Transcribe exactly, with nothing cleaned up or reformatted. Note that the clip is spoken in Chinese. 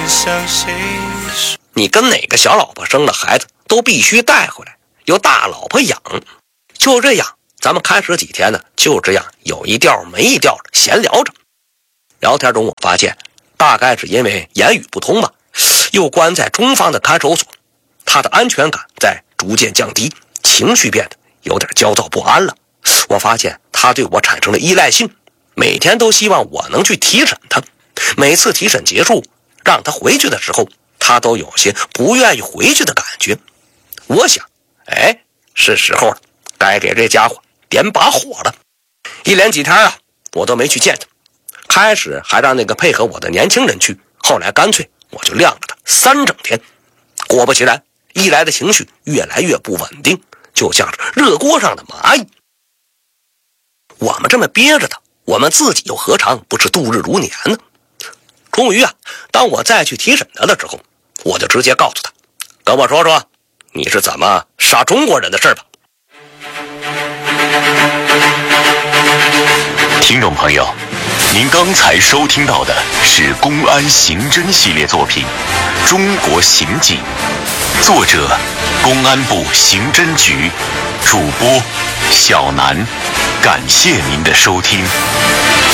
你跟哪个小老婆生了孩子都必须带回来，由大老婆养。就这样，咱们开始几天呢，就这样有一调没一调的闲聊着。聊天中我发现，大概是因为言语不通吧，又关在中方的看守所，他的安全感在逐渐降低，情绪变得有点焦躁不安了。我发现他对我产生了依赖性，每天都希望我能去提审他。每次提审结束让他回去的时候，他都有些不愿意回去的感觉。我想，哎，是时候了，该给这家伙点把火了。一连几天啊，我都没去见他。开始还让那个配合我的年轻人去，后来干脆我就晾了他三整天。果不其然，一来的情绪越来越不稳定，就像是热锅上的蚂蚁。我们这么憋着他，我们自己又何尝不是度日如年呢？终于啊，当我再去提审他的时候，我就直接告诉他，跟我说说你是怎么杀中国人的事吧。 听众朋友，您刚才收听到的是公安刑侦系列作品《中国刑警》，作者公安部刑侦局，主播小南，感谢您的收听。